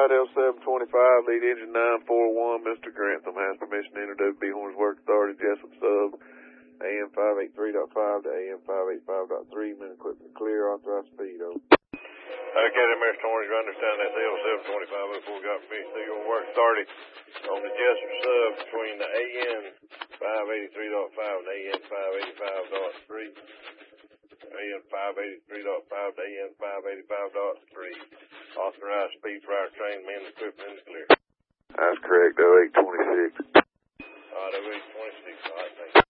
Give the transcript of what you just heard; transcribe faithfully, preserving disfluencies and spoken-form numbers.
Clyde L seven twenty-five, lead engine nine four one, Mister Grantham has permission to enter W B Horns Work Authority, Jessup sub, A M five eighty-three point five to A M five eighty-five point three, min equipment clear, authorized speed, over. Okay, then, Mister Horns, you understand that's L seven twenty-five before we got permission to go Work Authority on the Jessup sub between the A M five eighty-three point five and A M five eighty-five point three. A M five eighty-three point five to A M five eighty-five point three. Authorized speed for our train, man, equipment in the clear. That's correct, oh eight twenty-six. All right, oh eight twenty-six, all right, thank you.